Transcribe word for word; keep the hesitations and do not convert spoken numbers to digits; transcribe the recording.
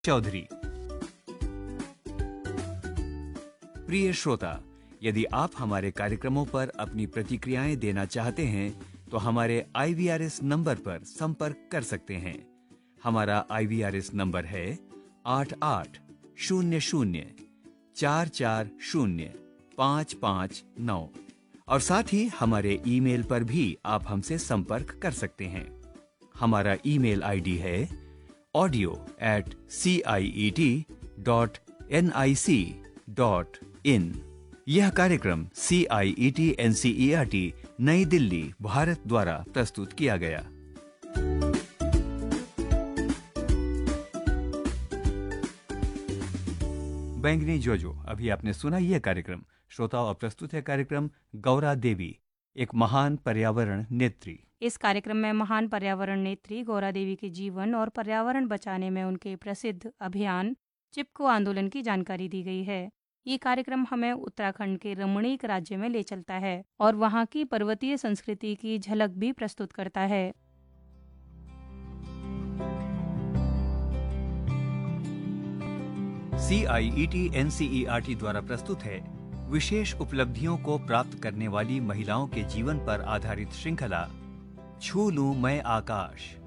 चौधरी। प्रिय श्रोता, यदि आप हमारे कार्यक्रमों पर अपनी प्रतिक्रियाएं देना चाहते हैं तो हमारे आई वी आर एस नंबर पर संपर्क कर सकते हैं। हमारा आई वी आर एस नंबर है आठ आठ शून्य शून्य चार चार शून्य पाँच पाँच नौ और साथ ही हमारे ईमेल पर भी आप हमसे संपर्क कर सकते हैं। हमारा ईमेल आईडी है audio eight C I E T dot N I C dot in. यह कार्यक्रम सी आई E T N C E R T नई दिल्ली, भारत द्वारा प्रस्तुत किया गया। बैंगनी जोजो, अभी आपने सुना यह कार्यक्रम। श्रोताओं, अब प्रस्तुत है कार्यक्रम गौरा देवी, एक महान पर्यावरण नेत्री। इस कार्यक्रम में महान पर्यावरण नेत्री गौरा देवी के जीवन और पर्यावरण बचाने में उनके प्रसिद्ध अभियान चिपको आंदोलन की जानकारी दी गई है। ये कार्यक्रम हमें उत्तराखंड के रमणीक राज्य में ले चलता है और वहाँ की पर्वतीय संस्कृति की झलक भी प्रस्तुत करता है। सी आई E T N C E R T द्वारा प्रस्तुत है विशेष उपलब्धियों को प्राप्त करने वाली महिलाओं के जीवन पर आधारित श्रृंखला छू लूं मैं आकाश।